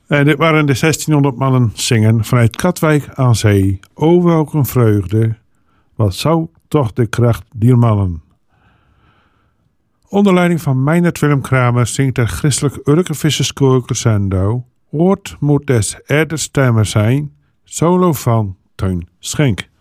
En dit waren de 1600 mannen zingen vanuit Katwijk aan zee. O welk een vreugde, wat zou toch de kracht dier mannen. Onder leiding van Meijnerd Willem Kramer zingt de christelijk Urkenvisserskoor Crescendo. Woord moet des erde stemmer zijn, solo van Teun Schenk.